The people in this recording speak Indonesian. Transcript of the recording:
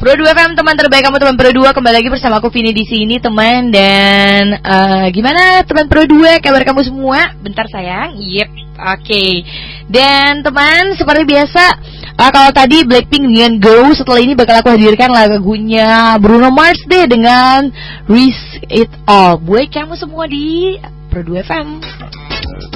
Pro 2 FM, teman terbaik kamu, teman Pro 2. Kembali lagi bersama aku Vini di sini, teman. Dan gimana teman Pro 2? Kabar kamu semua? Bentar sayang. Oke. Dan teman, seperti biasa, kalau tadi Blackpink dengan Go, setelah ini bakal aku hadirkan lagunya Bruno Mars deh dengan Risk It All. Buat kamu semua di Pro 2 FM.